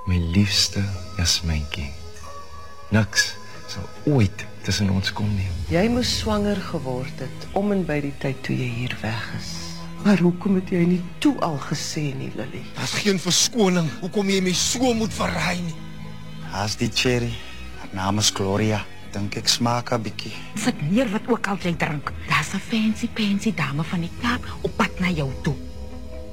My liefste Jasmyntjie. Niks sal ooit tussen ons kom nie. Jy moes swanger geword het om en by die tyd toe jy hier weg is. Maar hoekom het jy nie toe al gesê nie, Lily? Daar's geen verskoning. Hoekom jy my so moet verraai nie? Haas die cherry. Haar naam is Gloria. Dink ek smaak 'n bietjie. Sit neer wat ook al jy drink. Daar's 'n fancy dame van die Kaap op pad na jou toe.